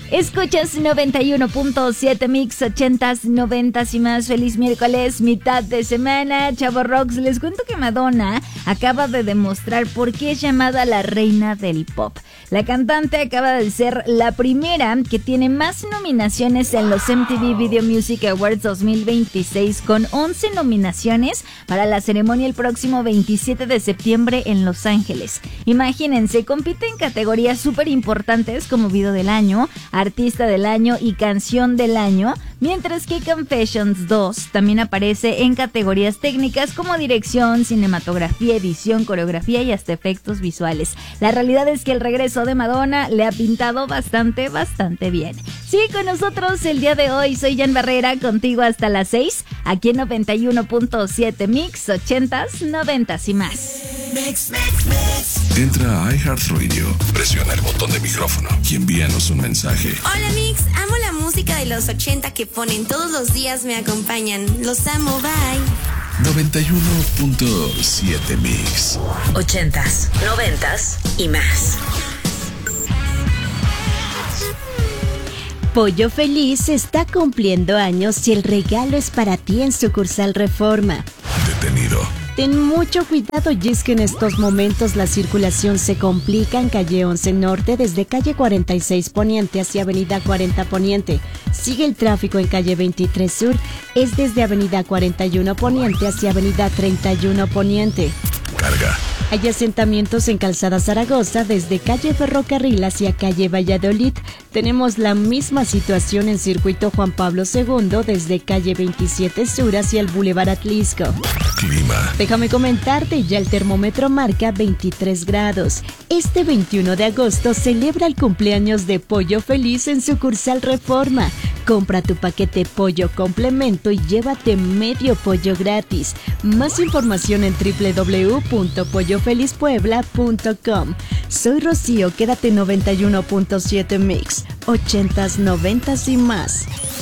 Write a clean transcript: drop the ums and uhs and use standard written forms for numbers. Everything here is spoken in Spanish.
Escuchas 91.7 Mix, 80s, 90s y más. Feliz miércoles, mitad de semana, Chavo Rocks. Les cuento que Madonna acaba de demostrar por qué es llamada la reina del pop. La cantante acaba de ser la primera que tiene más nominaciones en los MTV Video Music Awards 2026, con 11 nominaciones para la ceremonia el próximo 27 de septiembre en Los Ángeles. Imagínense, compite en categorías súper importantes como Video del Año, Artista del Año y Canción del Año, mientras que Confessions 2 también aparece en categorías técnicas como dirección, cinematografía, edición, coreografía y hasta efectos visuales. La realidad es que el regreso de Madonna le ha pintado bastante bien. Sí, con nosotros el día de hoy soy Jan Barrera, contigo hasta las 6, aquí en 91.7 Mix, 80s, 90s y más. Entra a iHeartRadio, presiona el botón de micrófono y envíanos un mensaje. Hola Mix, amo la música de los 80 que ponen todos los días, me acompañan. Los amo, bye. 91.7 Mix. 80s, 90s y más. Pollo Feliz está cumpliendo años y el regalo es para ti en sucursal Reforma. Detenido. Ten mucho cuidado y es que en estos momentos la circulación se complica en calle 11 Norte desde calle 46 Poniente hacia avenida 40 Poniente. Sigue el tráfico en calle 23 Sur, es desde avenida 41 Poniente hacia avenida 31 Poniente. Carga. Hay asentamientos en Calzada Zaragoza desde calle Ferrocarril hacia calle Valladolid. Tenemos la misma situación en Circuito Juan Pablo II desde calle 27 Sur hacia el Boulevard Atlisco. Clima. Déjame comentarte, ya el termómetro marca 23 grados. Este 21 de agosto celebra el cumpleaños de Pollo Feliz en sucursal Reforma. Compra tu paquete pollo complemento y llévate medio pollo gratis. Más información en www.pollofelizpuebla.com. Soy Rocío, quédate 91.7 Mix, 80s, 90s y más.